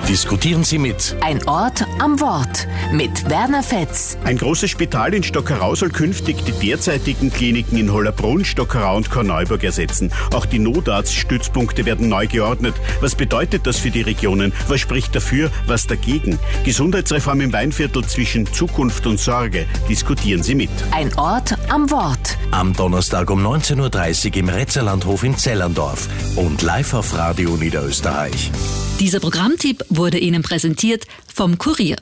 Diskutieren Sie mit. Ein Ort am Wort mit Werner Fetz. Ein großes Spital in Stockerau soll künftig die derzeitigen Kliniken in Hollerbrunn, Stockerau und Korneuburg ersetzen. Auch die Notarztstützpunkte werden neu geordnet. Was bedeutet das für die Regionen? Was spricht dafür, was dagegen? Gesundheitsreform im Weinviertel zwischen Zukunft und Sorge. Diskutieren Sie mit. Ein Ort am Wort. Am Donnerstag um 19.30 Uhr im Retzerlandhof in Zellerndorf und live auf Radio Niederösterreich. Dieser Programmtipp wurde Ihnen präsentiert vom Kurier.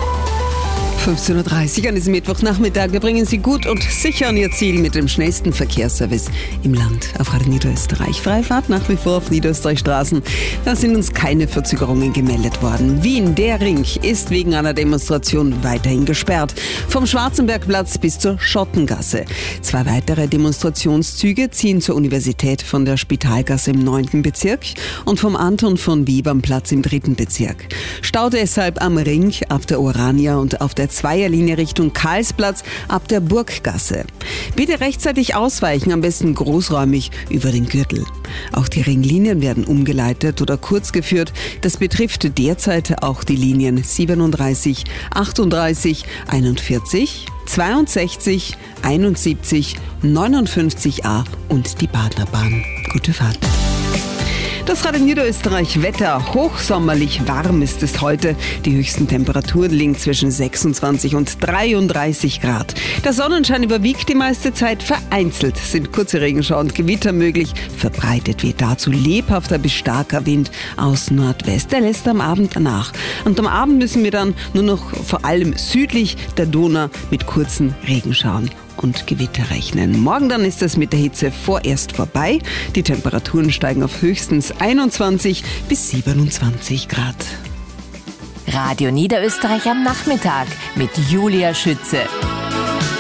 15.30 Uhr an diesem Mittwochnachmittag. Wir bringen Sie gut und sicher an Ihr Ziel mit dem schnellsten Verkehrsservice im Land auf Radio Niederösterreich. Freifahrt nach wie vor auf Niederösterreichstraßen. Da sind uns keine Verzögerungen gemeldet worden. Wien, der Ring, ist wegen einer Demonstration weiterhin gesperrt. Vom Schwarzenbergplatz bis zur Schottengasse. 2 weitere Demonstrationszüge ziehen zur Universität von der Spitalgasse im 9. Bezirk und vom Anton von Webern-Platz im 3. Bezirk. Stau deshalb am Ring ab der Orania und auf der Zweierlinie Richtung Karlsplatz ab der Burggasse. Bitte rechtzeitig ausweichen, am besten großräumig über den Gürtel. Auch die Ringlinien werden umgeleitet oder kurz geführt. Das betrifft derzeit auch die Linien 37, 38, 41, 62, 71, 59a und die Partnerbahn. Gute Fahrt. Das Radio Niederösterreich Wetter. Hochsommerlich warm ist es heute. Die höchsten Temperaturen liegen zwischen 26 und 33 Grad. Der Sonnenschein überwiegt die meiste Zeit. Vereinzelt sind kurze Regenschauer und Gewitter möglich. Verbreitet weht dazu lebhafter bis starker Wind aus Nordwest. Der lässt am Abend nach. Und am Abend müssen wir dann nur noch vor allem südlich der Donau mit kurzen Regenschauern und Gewitter rechnen. Morgen dann ist es mit der Hitze vorerst vorbei. Die Temperaturen steigen auf höchstens 21 bis 27 Grad. Radio Niederösterreich am Nachmittag mit Julia Schütze.